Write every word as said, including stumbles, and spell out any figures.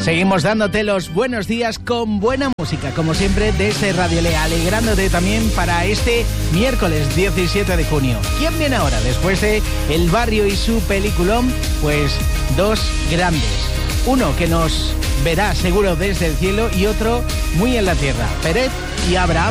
Seguimos dándote los buenos días con buena música, como siempre, desde Radio Lea, alegrándote también para este miércoles diecisiete de junio. ¿Quién viene ahora? Después de El Barrio y su peliculón, pues dos grandes. Uno que nos verá seguro desde el cielo y otro muy en la tierra. Peret y Abraham